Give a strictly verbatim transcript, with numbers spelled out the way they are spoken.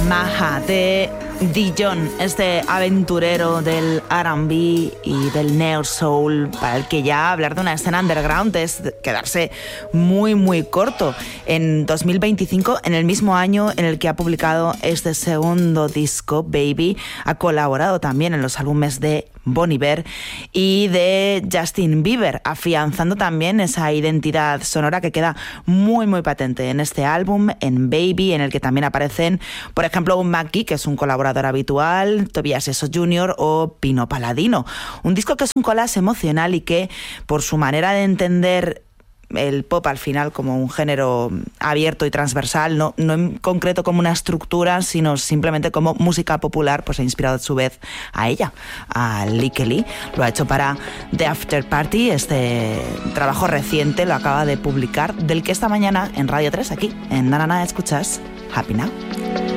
Maha de Dijon, este aventurero del R and B y del neo soul, para el que ya hablar de una escena underground es quedarse muy muy corto. En dos mil veinticinco, en el mismo año en el que ha publicado este segundo disco, Baby, ha colaborado también en los álbumes de Bon Iver y de Justin Bieber, afianzando también esa identidad sonora que queda muy muy patente en este álbum, en Baby, en el que también aparecen, por ejemplo, un Mackie, que es un colaborador habitual, Tobias Eso junior o Pino Palladino. Un disco que es un collage emocional y que, por su manera de entender el pop al final como un género abierto y transversal, no, no en concreto como una estructura, sino simplemente como música popular, pues ha inspirado a su vez a ella, a Lee Kelly. Lo ha hecho para The After Party, este trabajo reciente lo acaba de publicar, del que esta mañana en Radio tres, aquí en Na Na Na, escuchas Happy Now.